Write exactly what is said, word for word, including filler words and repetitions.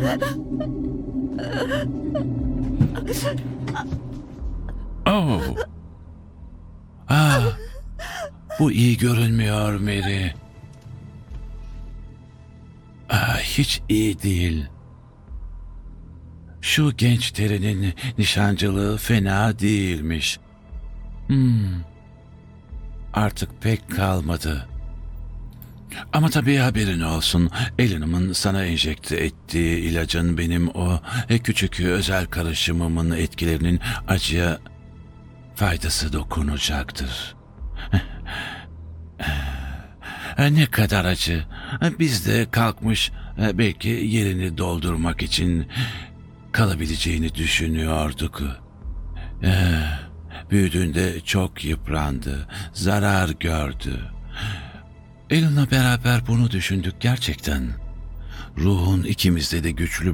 Oh. Ah, bu iyi görünmüyor Mary. Ah, hiç iyi değil. Şu genç terinin nişancılığı fena değilmiş. Hmm, artık pek kalmadı. Ama tabii haberin olsun, Ellen'ımın sana enjekte ettiği ilacın benim o küçük özel karışımımın etkilerinin acıya faydası dokunacaktır. Ne kadar acı. Biz de kalkmış belki yerini doldurmak için kalabileceğini düşünüyorduk. Büyüdüğünde çok yıprandı, zarar gördü. Ellen'la beraber bunu düşündük gerçekten. Ruhun ikimizde de güçlü